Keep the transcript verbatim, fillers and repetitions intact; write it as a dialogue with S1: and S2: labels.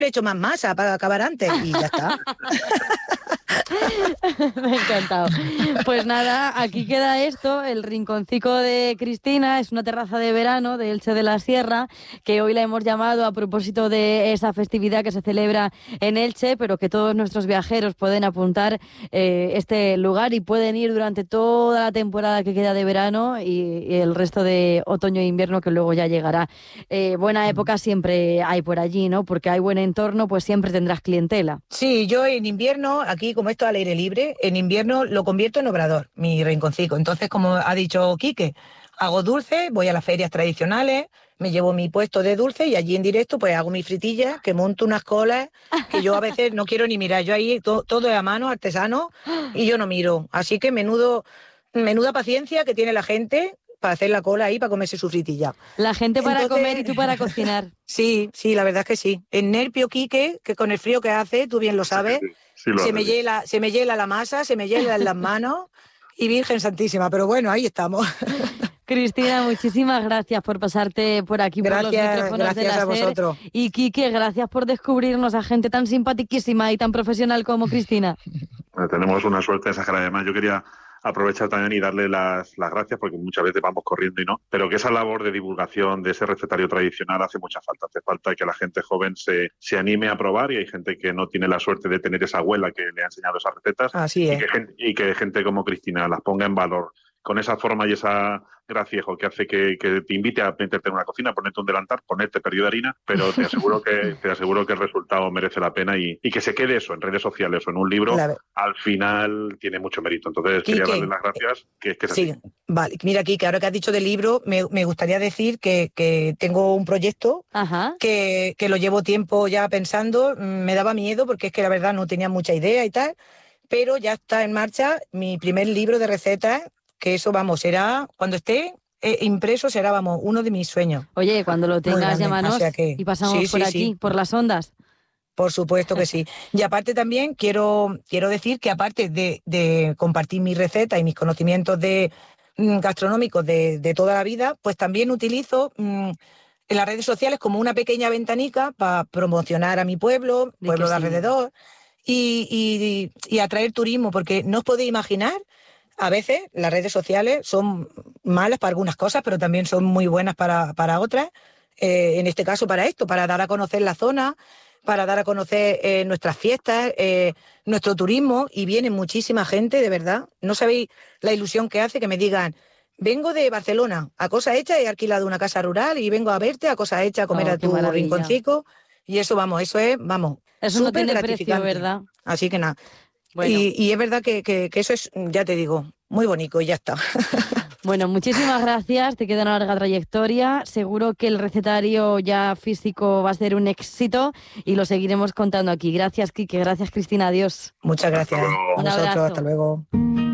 S1: he hecho más masa para acabar antes y ya está.
S2: Me ha encantado. Pues nada, aquí queda esto, el rinconcico de Cristina, es una terraza de verano de Elche de la Sierra, que hoy la hemos llamado a propósito de esa festividad que se celebra en Elche, pero que todos nuestros viajeros pueden apuntar eh, este lugar y pueden ir durante toda la temporada que queda de verano y, y el resto de otoño e invierno que luego ya llegará. Eh, buena época siempre hay por allí, ¿no? Porque hay buen entorno, pues siempre tendrás clientela.
S1: Sí, yo en invierno, aquí como esto al aire libre, en invierno lo convierto en obrador, mi rinconcito. Entonces, como ha dicho Quique, hago dulce, voy a las ferias tradicionales, me llevo mi puesto de dulce y allí en directo pues hago mis fritillas, que monto unas colas que yo a veces no quiero ni mirar. Yo ahí to, todo es a mano, artesano, y yo no miro. Así que menudo, menuda paciencia que tiene la gente para hacer la cola ahí, para comerse su fritilla.
S2: La gente para
S1: Entonces,
S2: comer y tú para cocinar.
S1: Sí, sí, la verdad es que sí. En Nerpio, Quique, que con el frío que hace, tú bien lo sabes,
S3: Sí, sí, lo
S1: se, me
S3: hace, sí.
S1: hiela, se me hiela la masa, se me hielan las manos y Virgen Santísima. Pero bueno, ahí estamos.
S2: Cristina, muchísimas gracias por pasarte por aquí,
S1: Gracias,
S2: por los micrófonos de
S1: gracias
S2: la
S1: a
S2: SER.
S1: vosotros.
S2: Y Quique, gracias por descubrirnos a gente tan simpaticísima y tan profesional como Cristina.
S3: Bueno, tenemos una suerte exagerada. Además, yo quería aprovechar también y darle las, las gracias, porque muchas veces vamos corriendo y no, pero que esa labor de divulgación de ese recetario tradicional hace mucha falta. Hace falta que la gente joven se, se anime a probar, y hay gente que no tiene la suerte de tener esa abuela que le ha enseñado esas recetas.
S1: Así es.
S3: Y que, gente, y que gente como Cristina las ponga en valor con esa forma y esa graciejo que hace que, que te invite a meterte en una cocina, ponerte un delantal, ponerte perdido de harina, pero te aseguro que te aseguro que el resultado merece la pena, y, y que se quede eso en redes sociales o en un libro,
S1: La...
S3: al final tiene mucho mérito. Entonces,
S1: Quique,
S3: quería darle las gracias, que, que es
S1: sí,
S3: así.
S1: vale. Mira, Quique, ahora que has dicho del libro, me, me gustaría decir que, que tengo un proyecto
S2: Ajá.
S1: que, que lo llevo tiempo ya pensando. Me daba miedo porque es que la verdad no tenía mucha idea y tal, pero ya está en marcha mi primer libro de recetas, que eso, vamos, será, cuando esté eh, impreso, será, vamos, uno de mis sueños.
S2: Oye, cuando lo tengas, llámanos,
S1: o sea que,
S2: y pasamos
S1: sí,
S2: por
S1: sí,
S2: aquí,
S1: sí.
S2: por las ondas.
S1: Por supuesto que sí. Y aparte también quiero, quiero decir que aparte de, de compartir mis recetas y mis conocimientos de mm, gastronómicos de, de toda la vida, pues también utilizo mm, en las redes sociales como una pequeña ventanica para promocionar a mi pueblo,
S2: Di
S1: pueblo
S2: que
S1: de
S2: sí.
S1: alrededor, y, y, y atraer turismo, porque no os podéis imaginar, a veces las redes sociales son malas para algunas cosas, pero también son muy buenas para, para otras. Eh, en este caso para esto, para dar a conocer la zona, para dar a conocer eh, nuestras fiestas, eh, nuestro turismo, y viene muchísima gente, de verdad. No sabéis la ilusión que hace que me digan: vengo de Barcelona, a cosa hecha, he alquilado una casa rural y vengo a verte, a cosa hecha, a comer
S2: Oh,
S1: a
S2: qué
S1: tu
S2: maravilla.
S1: rinconcico. Y eso, vamos, eso es, vamos,
S2: Eso no
S1: súper
S2: tiene precio,
S1: gratificante.
S2: ¿verdad?
S1: Así que nada.
S2: Bueno.
S1: Y, y es verdad que, que, que eso es, ya te digo, muy bonito y ya está.
S2: Bueno, muchísimas gracias, te queda una larga trayectoria, seguro que el recetario ya físico va a ser un éxito y lo seguiremos contando aquí. Gracias, Quique, gracias, Cristina, adiós.
S1: Muchas gracias a
S2: Un
S1: vosotros,
S2: abrazo.
S1: hasta luego.